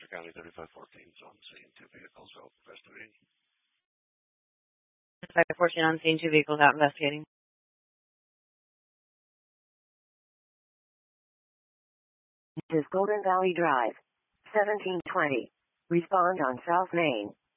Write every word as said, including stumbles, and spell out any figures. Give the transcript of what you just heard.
County thirty-five fourteen is on scene. Two vehicles out investigating. thirty-five fourteen on scene. Two vehicles out investigating. This is Golden Valley Drive. seventeen twenty. Respond on South Main.